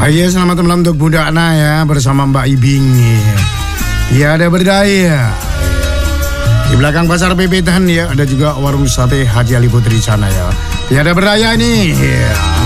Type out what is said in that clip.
Iya, selamat malam untuk Bunda Ana ya, bersama Mbak Ibing. Ya, ada berdaya. Di belakang pasar Bebetan ya, ada juga warung sate Haji Ali Putri sana ya. Ya, ada berdaya ini. Ya.